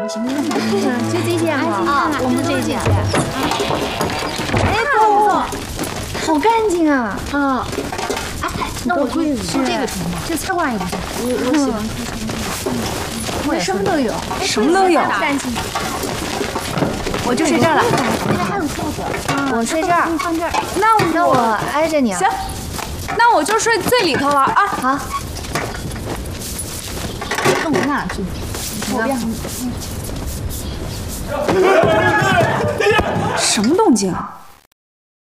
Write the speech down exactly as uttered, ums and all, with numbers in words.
行，就这件吧。 啊，我们这件。 哎，不错，好干净啊。 啊。哎，那我就是这个行吗？ 这菜瓜也不错。 我我喜欢我什么都有， 什么都有。 干净。 我就睡这儿了。 那边还有凳子。 我睡这儿。 你放这儿。 那那我挨着你啊。 行，那我就睡最里头了啊。 好。 跟我俩去。 左边。 什么动静啊？